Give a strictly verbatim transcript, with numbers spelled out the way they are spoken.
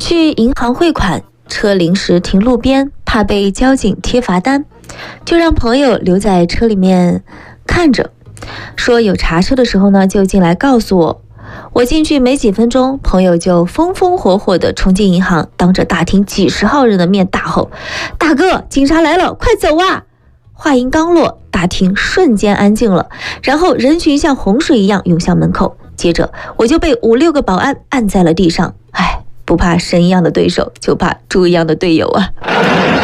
去银行汇款，车临时停路边，怕被交警贴罚单，就让朋友留在车里面看着，说有查车的时候呢就进来告诉我。我进去没几分钟，朋友就风风火火地冲进银行，当着大厅几十号人的面大吼：大哥，警察来了，快走啊！话音刚落，大厅瞬间安静了，然后人群像洪水一样涌向门口，接着我就被五六个保安按在了地上。唉，不怕神一样的对手，就怕猪一样的队友啊。